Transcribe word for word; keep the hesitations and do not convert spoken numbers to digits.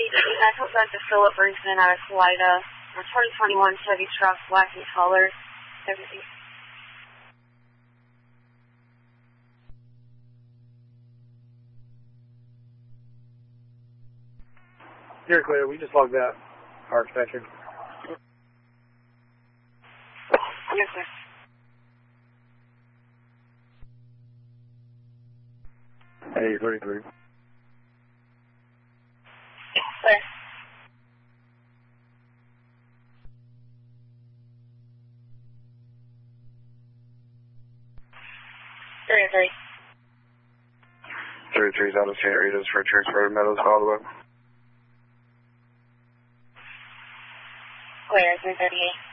I hope that's a Philip Brinson out of Salida. A twenty twenty-one Chevy truck, black in color. Everything. You're clear. We just logged that. Architecture. Yes, sir. Hey, thirty-three. Sir. thirty-three. thirty-three is out of Saint Rita's for Churchford Meadows, Ottawa. Clear, three thirty-eight.